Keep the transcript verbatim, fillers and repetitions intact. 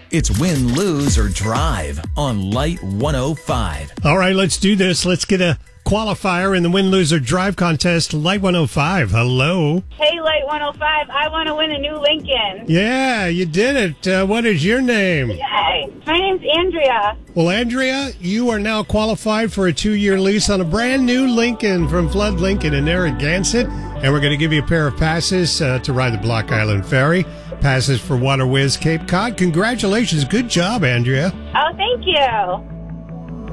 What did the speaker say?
It's win, lose, or drive on Light one oh five. All right, let's do this. Let's get a qualifier in the win, lose, or drive contest. Light one oh five, hello. Hey, Light one oh five, I want to win a new Lincoln. Yeah, you did it. Uh, what is your name? Yay. My name's Andrea. Well, Andrea, you are now qualified for a two-year lease on a brand new Lincoln from Flood Lincoln in Narragansett. And we're going to give you a pair of passes uh, to ride the Block Island Ferry. Passes for Water Whiz Cape Cod. Congratulations. Good job, Andrea. Oh, thank you.